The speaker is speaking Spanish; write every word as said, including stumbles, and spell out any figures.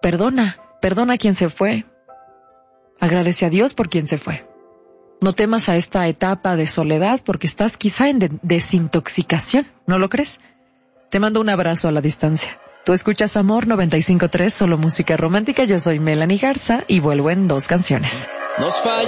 perdona, perdona a quien se fue. Agradece a Dios por quien se fue. No temas a esta etapa de soledad porque estás quizá en de- desintoxicación, ¿no lo crees? Te mando un abrazo a la distancia. Tú escuchas Amor noventa y cinco punto tres, solo música romántica. Yo soy Melanie Garza y vuelvo en dos canciones. Nos falla.